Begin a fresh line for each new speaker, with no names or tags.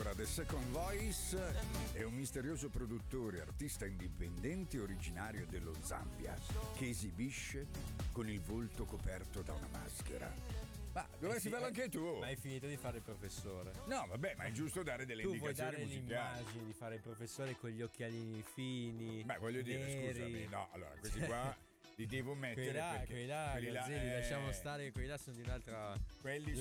Allora, The Second Voice è un misterioso produttore, artista indipendente originario dello Zambia che esibisce con il volto coperto da una maschera. Ma dovresti farlo anche tu.
Ma hai finito di fare il professore?
No, vabbè, ma è giusto dare delle
tu
indicazioni
musicali. Tu vuoi dare
musicali.
l'immagine di fare il professore con gli occhialini fini.
Beh, voglio dire,
neri.
scusami, no, allora, questi qua li devo mettere
Quelli là,
perché
Gazzelli, lasciamo stare, quelli là sono di un'altra.
Quelli